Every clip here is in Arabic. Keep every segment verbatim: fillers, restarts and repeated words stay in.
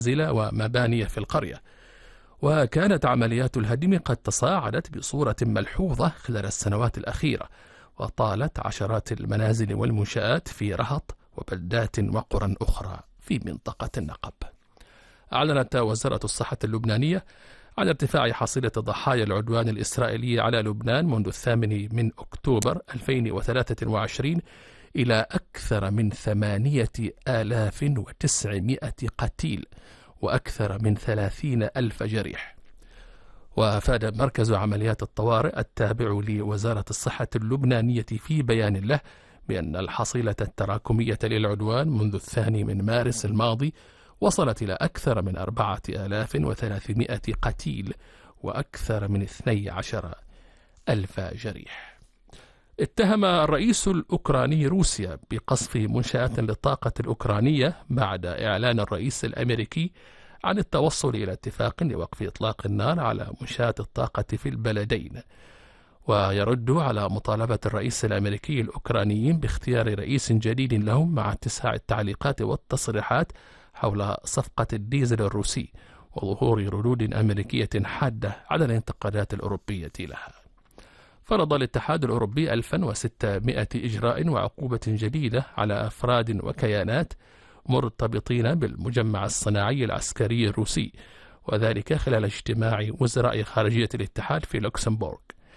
ومباني في القرية. وكانت عمليات الهدم قد تصاعدت بصورة ملحوظة خلال السنوات الأخيرة، وطالت عشرات المنازل والمنشآت في رهط وبلدات وقرى أخرى في منطقة النقب. أعلنت وزارة الصحة اللبنانية عن ارتفاع حصيلة ضحايا العدوان الإسرائيلي على لبنان منذ الثامن من أكتوبر ألفين وثلاثة وعشرين إلى أكثر من ثمانية آلاف وتسعمائة قتيل وأكثر من ثلاثين ألف جريح. وأفاد مركز عمليات الطوارئ التابع لوزارة الصحة اللبنانية في بيان له بأن الحصيلة التراكمية للعدوان منذ الثاني من مارس الماضي وصلت إلى أكثر من أربعة آلاف وثلاثمائة قتيل وأكثر من اثني عشر ألف جريح. اتهم الرئيس الأوكراني روسيا بقصف منشآت للطاقة الأوكرانية بعد إعلان الرئيس الأمريكي عن التوصل إلى اتفاق لوقف إطلاق النار على منشآت الطاقة في البلدين. ويرد على مطالبة الرئيس الأمريكي الأوكرانيين باختيار رئيس جديد لهم مع اتساع التعليقات والتصريحات حول صفقة الديزل الروسي وظهور ردود أمريكية حادة على الانتقادات الأوروبية لها. فرض الاتحاد الأوروبي ألف وستمائة إجراء وعقوبة جديدة على أفراد وكيانات مرتبطين بالمجمع الصناعي العسكري الروسي، وذلك خلال اجتماع وزراء خارجية الاتحاد في لوكسمبورغ.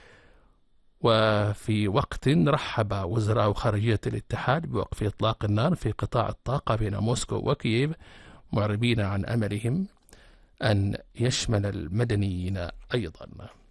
وفي وقت رحب وزراء خارجية الاتحاد بوقف إطلاق النار في قطاع الطاقة بين موسكو وكييف، معربين عن أملهم أن يشمل المدنيين أيضا.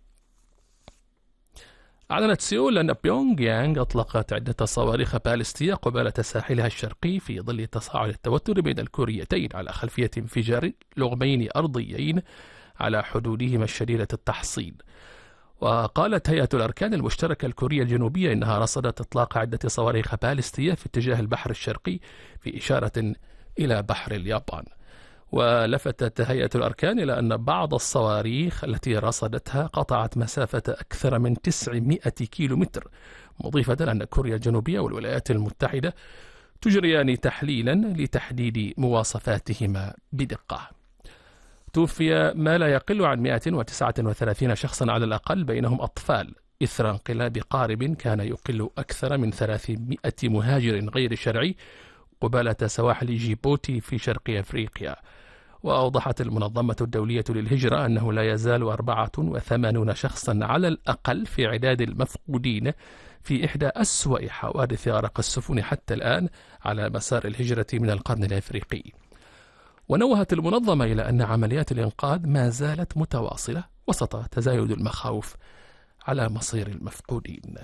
أعلنت سيول أن بيونغ يانغ أطلقت عدة صواريخ باليستية قبالة ساحلها الشرقي في ظل تصاعد التوتر بين الكوريتين على خلفية انفجار لغمين أرضيين على حدودهما الشديدة التحصين. وقالت هيئة الأركان المشتركة الكورية الجنوبية إنها رصدت إطلاق عدة صواريخ باليستية في اتجاه البحر الشرقي في إشارة إلى بحر اليابان. ولفتت هيئة الأركان إلى أن بعض الصواريخ التي رصدتها قطعت مسافة أكثر من تسعمائة كيلومتر، مضيفة أن كوريا الجنوبية والولايات المتحدة تجريان تحليلا لتحديد مواصفاتهما بدقة. توفي ما لا يقل عن مائة وتسعة وثلاثين شخصا على الأقل بينهم أطفال إثر انقلاب قارب كان يقل أكثر من ثلاثمائة مهاجر غير شرعي قبالة سواحل جيبوتي في شرق أفريقيا. وأوضحت المنظمة الدولية للهجرة أنه لا يزال أربعة وثمانين شخصا على الأقل في عداد المفقودين في إحدى أسوأ حوادث غرق السفن حتى الآن على مسار الهجرة من القرن الأفريقي. ونوهت المنظمة إلى أن عمليات الإنقاذ ما زالت متواصلة وسط تزايد المخاوف على مصير المفقودين.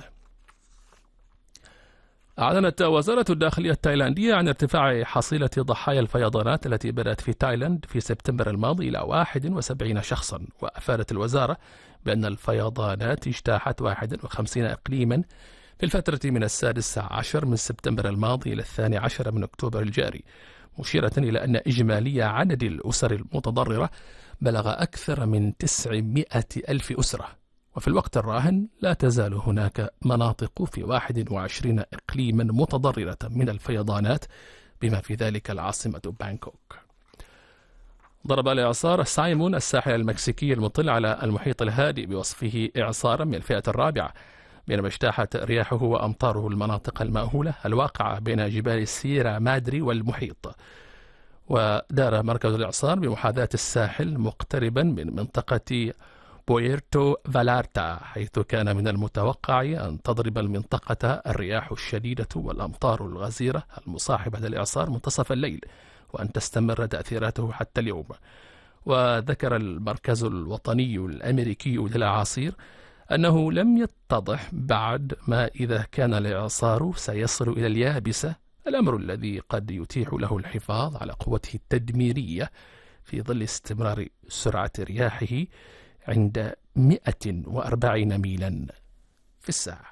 أعلنت وزارة الداخلية التايلاندية عن ارتفاع حصيلة ضحايا الفيضانات التي بدأت في تايلاند في سبتمبر الماضي إلى واحد وسبعين شخصا. وأفادت الوزارة بأن الفيضانات اجتاحت واحد وخمسين إقليما في الفترة من السادس عشر من سبتمبر الماضي إلى الثاني عشر من أكتوبر الجاري، مشيرة إلى أن إجمالي عدد الأسر المتضررة بلغ أكثر من تسعمائة ألف أسرة. وفي الوقت الراهن لا تزال هناك مناطق في واحد وعشرين إقليما متضررة من الفيضانات بما في ذلك العاصمة بانكوك. ضرب الإعصار سايمون الساحل المكسيكي المطل على المحيط الهادئ بوصفه إعصارا من الفئة الرابعة، بينما اجتاحت رياحه وأمطاره المناطق المأهولة الواقعة بين جبال السيرا مادري والمحيط. ودار مركز الإعصار بمحاذاة الساحل مقتربا من منطقة بويرتو فالارتا، حيث كان من المتوقع أن تضرب المنطقة الرياح الشديدة والأمطار الغزيرة المصاحبة للإعصار منتصف الليل، وأن تستمر تأثيراته حتى اليوم. وذكر المركز الوطني الأمريكي للأعاصير أنه لم يتضح بعد ما إذا كان الإعصار سيصل إلى اليابسة، الأمر الذي قد يتيح له الحفاظ على قوته التدميرية في ظل استمرار سرعة رياحه عند مئة وأربعين ميلا في الساعة.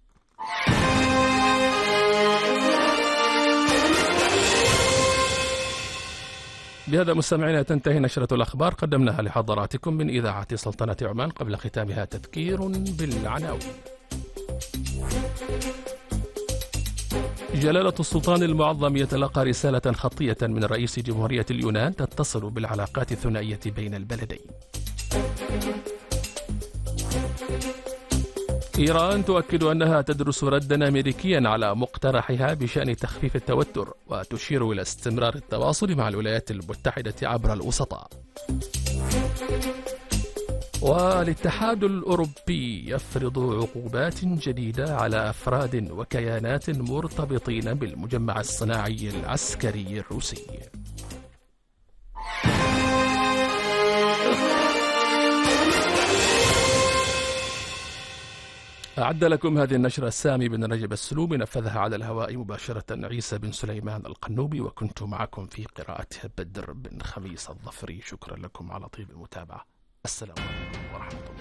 بهذا مستمعينا تنتهي نشرة الأخبار قدمناها لحضراتكم من إذاعة سلطنة عمان. قبل ختامها تذكير بالعناوين. جلالة السلطان المعظم يتلقى رسالة خطية من رئيس جمهورية اليونان تتصل بالعلاقات الثنائية بين البلدين. إيران تؤكد أنها تدرس ردا أمريكيا على مقترحها بشأن تخفيف التوتر، وتشير إلى استمرار التواصل مع الولايات المتحدة عبر الوسطاء. والاتحاد الأوروبي يفرض عقوبات جديدة على أفراد وكيانات مرتبطين بالمجمع الصناعي العسكري الروسي. أعد لكم هذه النشرة سامي بن رجب السلومي، نفذها على الهواء مباشرة عيسى بن سليمان القنوبي، وكنت معكم في قراءتها بدر بن خميس الظفري. شكرا لكم على طيب المتابعة. السلام عليكم ورحمة الله.